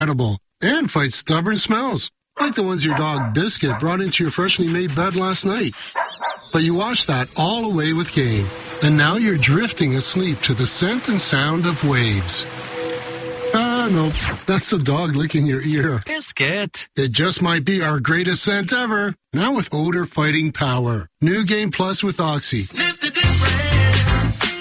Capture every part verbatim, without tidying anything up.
edible and fight stubborn smells, like the ones your dog Biscuit brought into your freshly made bed last night. But you washed that all away with Gain, and now you're drifting asleep to the scent and sound of waves. Ah, no, that's the dog licking your ear. Biscuit. It just might be our greatest scent ever. Now with odor fighting power. New Gain Plus with Oxy. Sniff the difference.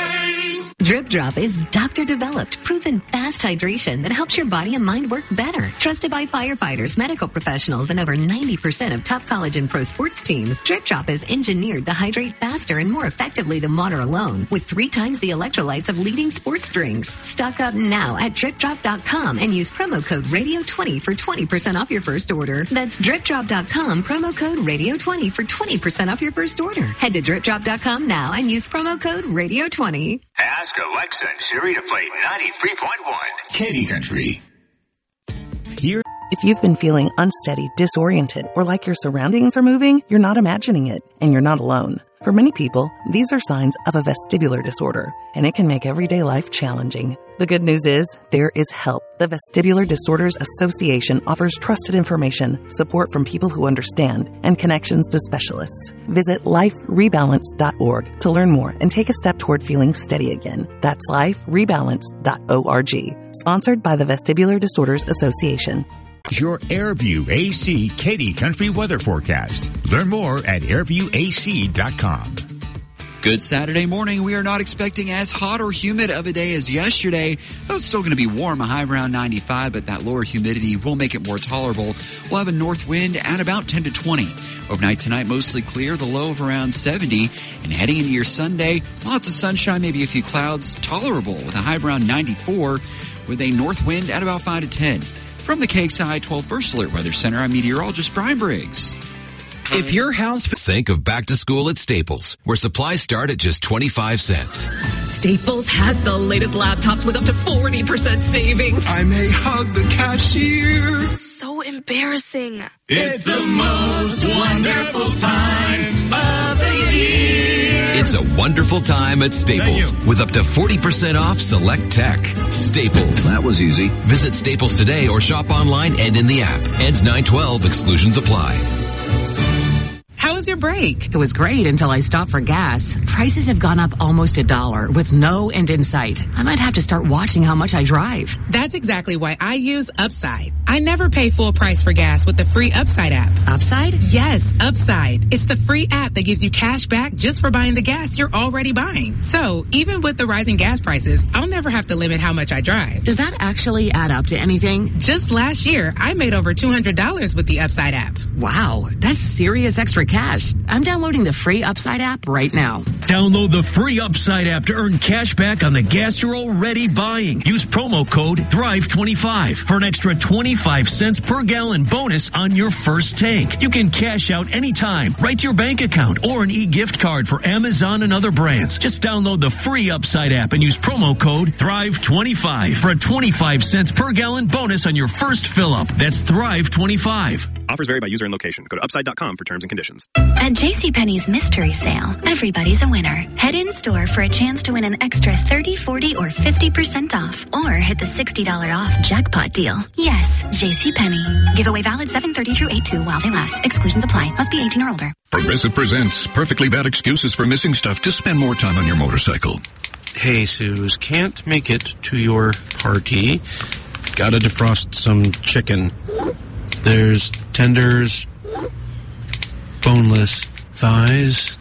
Drip Drop is doctor-developed, proven fast hydration that helps your body and mind work better. Trusted by firefighters, medical professionals, and over ninety percent of top college and pro sports teams, Drip Drop is engineered to hydrate faster and more effectively than water alone, with three times the electrolytes of leading sports drinks. Stock up now at drip drop dot com and use promo code radio twenty for twenty percent off your first order. That's drip drop dot com, promo code radio twenty for twenty percent off your first order. Head to drip drop dot com now and use promo code radio twenty. Ask Alexa and Siri to play ninety-three point one Katy Country. Here. If you've been feeling unsteady, disoriented, or like your surroundings are moving, you're not imagining it, and you're not alone. For many people, these are signs of a vestibular disorder, and it can make everyday life challenging. The good news is, there is help. The Vestibular Disorders Association offers trusted information, support from people who understand, and connections to specialists. Visit life rebalance dot org to learn more and take a step toward feeling steady again. That's life rebalance dot org. Sponsored by the Vestibular Disorders Association. Your Airview A C Katy Country weather forecast. Learn more at airview a c dot com. Good Saturday morning. We are not expecting as hot or humid of a day as yesterday. It's still going to be warm, a high around ninety-five, but that lower humidity will make it more tolerable. We'll have a north wind at about ten to twenty. Overnight tonight, mostly clear, the low of around seventy. And heading into your Sunday, lots of sunshine, maybe a few clouds, tolerable with a high around ninety-four, with a north wind at about five to ten. From the K X I twelve First Alert Weather Center, I'm meteorologist Brian Briggs. If your house... Think of back to school at Staples, where supplies start at just twenty-five cents. Staples has the latest laptops with up to forty percent savings. I may hug the cashier. So embarrassing. It's the most wonderful time of the year. It's a wonderful time at Staples with up to forty percent off select tech. Staples. That was easy. Visit Staples today or shop online and in the app. Ends nine twelve. Exclusions apply. How was your break? It was great until I stopped for gas. Prices have gone up almost a dollar with no end in sight. I might have to start watching how much I drive. That's exactly why I use Upside. I never pay full price for gas with the free Upside app. Upside? Yes, Upside. It's the free app that gives you cash back just for buying the gas you're already buying. So even with the rising gas prices, I'll never have to limit how much I drive. Does that actually add up to anything? Just last year, I made over two hundred dollars with the Upside app. Wow, that's serious extra cash. I'm downloading the free Upside app right now. Download the free Upside app to earn cash back on the gas you're already buying. Use promo code thrive twenty-five for an extra twenty-five cents per gallon bonus on your first tank. You can cash out anytime, right to your bank account, or an e-gift card for Amazon and other brands. Just download the free Upside app and use promo code thrive twenty-five for a twenty-five cents per gallon bonus on your first fill-up. That's thrive twenty-five. Offers vary by user and location. Go to upside dot com for terms and conditions. At JCPenney's Mystery Sale, everybody's a winner. Head in store for a chance to win an extra thirty, forty, or fifty percent off. Or hit the sixty dollars off jackpot deal. Yes, JCPenney. Giveaway valid seven thirty through eight two while they last. Exclusions apply. Must be eighteen or older. Progressive presents perfectly bad excuses for missing stuff to spend more time on your motorcycle. Hey, Suze, can't make it to your party. Gotta defrost some chicken. There's tenders, boneless thighs.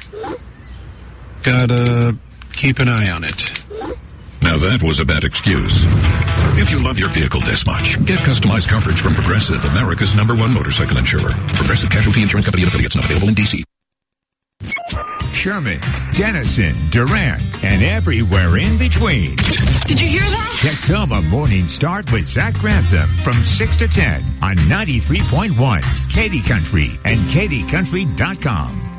Gotta keep an eye on it. Now that was a bad excuse. If you love your vehicle this much, get customized coverage from Progressive, America's number one motorcycle insurer. Progressive Casualty Insurance Company and affiliates, not available in D C. Sherman, Denison, Durant, and everywhere in between. Did you hear that? Get Selma Morning Start with Zach Grantham from six to ten on ninety-three point one Katy Country and katy country dot com.